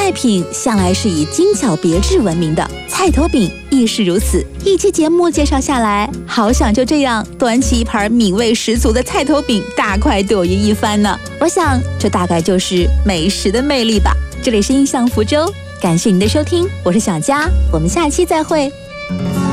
菜品向来是以精巧别致闻名的，菜头饼亦是如此。一期节目介绍下来，好想就这样端起一盘米味十足的菜头饼，大快朵颐一番呢。我想，这大概就是美食的魅力吧。这里是印象福州，感谢您的收听，我是小佳，我们下期再会。